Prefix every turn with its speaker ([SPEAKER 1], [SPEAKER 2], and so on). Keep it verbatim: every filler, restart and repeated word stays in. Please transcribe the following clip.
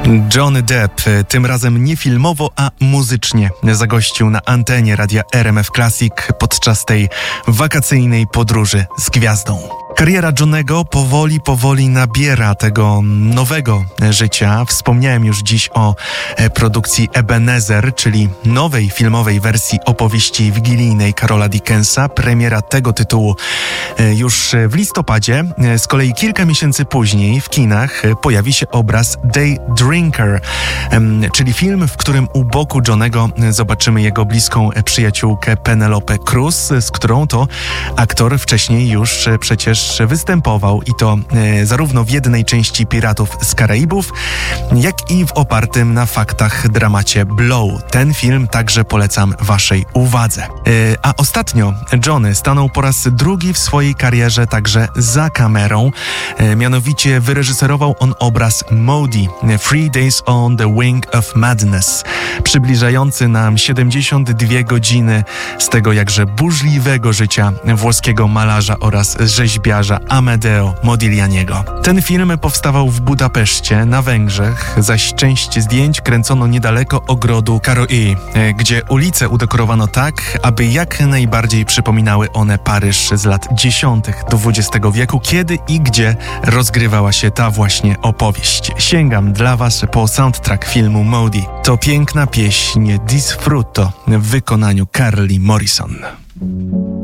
[SPEAKER 1] Johnny Depp, tym razem nie filmowo, a muzycznie, zagościł na antenie radia R M F Classic podczas tej wakacyjnej podróży z gwiazdą. Kariera Johnnego powoli, powoli nabiera tego nowego życia. Wspomniałem już dziś o produkcji Ebenezer, czyli nowej filmowej wersji opowieści wigilijnej Carola Dickensa. Premiera tego tytułu już w listopadzie. Z kolei kilka miesięcy później w kinach pojawi się obraz Day Drinker, czyli film, w którym u boku Johnnego zobaczymy jego bliską przyjaciółkę Penelope Cruz, z którą to aktor wcześniej już przecież występował i to e, zarówno w jednej części Piratów z Karaibów, jak i w opartym na faktach dramacie Blow. Ten film także polecam waszej uwadze. E, a ostatnio Johnny stanął po raz drugi w swojej karierze także za kamerą. E, mianowicie wyreżyserował on obraz Maudie, Three Days on the Wing of Madness, przybliżający nam siedemdziesiąt dwie godziny z tego jakże burzliwego życia włoskiego malarza oraz rzeźbiarza Amedeo Modiglianiego. Ten film powstawał w Budapeszcie, na Węgrzech, zaś część zdjęć kręcono niedaleko ogrodu Karoi, gdzie ulice udekorowano tak, aby jak najbardziej przypominały one Paryż z lat dziesiątych dwudziestego wieku, kiedy i gdzie rozgrywała się ta właśnie opowieść. Sięgam dla was po soundtrack filmu Maudie. To piękna pieśń Disfrutto w wykonaniu Carly Morrison.